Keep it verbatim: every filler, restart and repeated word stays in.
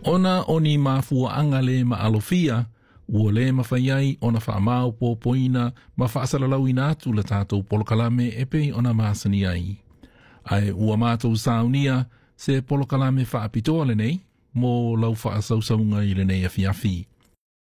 Ona oni mafua angale ma alofia, ua le mawhaiai ona whaamau pōpoina ma whaasalalau ina atu la tātou polokalame e pei ona māsani ai. Ai ua mātou saunia se polokalame whaapitoa le nei, mō lau whaasausaunga i le nei afi afi.